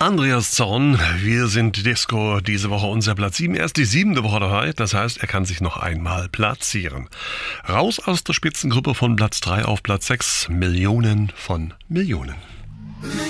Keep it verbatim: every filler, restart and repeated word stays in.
Andreas Zorn, wir sind Disco, diese Woche unser Platz sieben. Erst die siebente Woche dabei, das heißt, er kann sich noch einmal platzieren. Raus aus der Spitzengruppe von Platz drei auf Platz sechs, Millionen von Millionen.